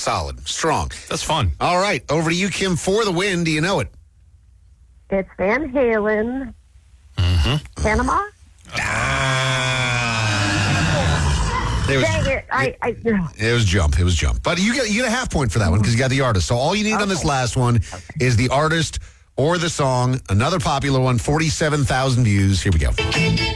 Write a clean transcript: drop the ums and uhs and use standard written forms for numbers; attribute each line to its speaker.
Speaker 1: Solid. Strong.
Speaker 2: That's fun.
Speaker 1: All right. Over to you, Kim, for the win. Do you know it?
Speaker 3: It's Van Halen. Panama? Dang it.
Speaker 1: It was Jump. It was Jump. But you get a half point for that one because you got the artist. So all you need on this last one is the artist or the song. Another popular one, 47,000 views. Here we go.